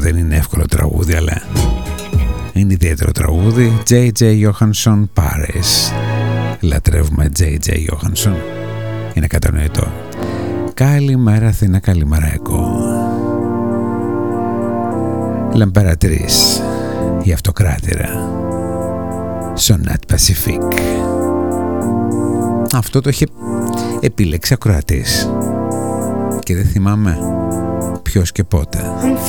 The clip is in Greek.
δεν είναι εύκολο τραγούδι, αλλά είναι ιδιαίτερο τραγούδι. J.J. Johansson, Paris. Λατρεύουμε J.J. Johansson. Είναι κατανοητό. Καλημέρα Αθήνα, καλημέρα εγώ. Λαμπερατρίς, η αυτοκράτηρα. Sonat Pacific. Αυτό το είχε επιλέξει ακροατής και δεν θυμάμαι ποιος και πότε. I'm